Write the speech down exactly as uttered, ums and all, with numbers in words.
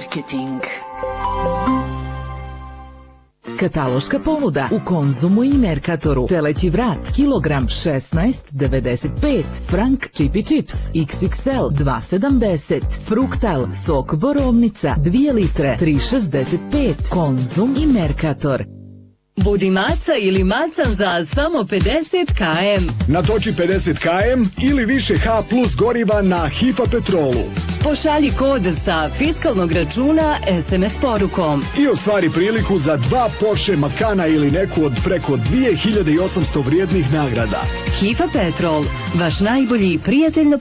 marketing. Kataloška ponuda u Konzumu i Mercatoru. Teleći vrat, kilogram šesnaest devedeset pet, Frank Čipi Čips, iks iks el dva sedamdeset, Fruktal, sok borovnica, dvije litre, tri šezdeset pet, Konzum i Mercator. Budi maca ili macan za samo pedeset kilometara. Natoči pedeset kilometara ili više H plus goriva na Hifa Petrolu. Pošalji kod sa fiskalnog računa es em es porukom. I ostvari priliku za dva Porsche Macana ili neku od preko dvije hiljade osamsto vrijednih nagrada. Hifa Petrol, vaš najbolji prijatelj na